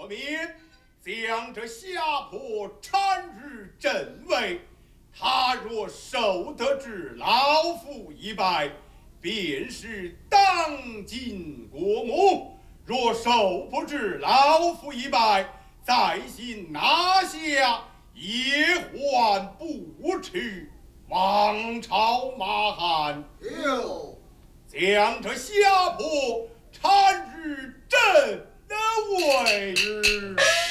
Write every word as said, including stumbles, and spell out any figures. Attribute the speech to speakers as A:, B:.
A: 我命将这下坡铲于正位，他若受得之老夫一败，便是当今国母；若受不至老夫一败，在行拿下，也还不迟。王朝马汉，
B: 有
A: 将这下坡铲于正位。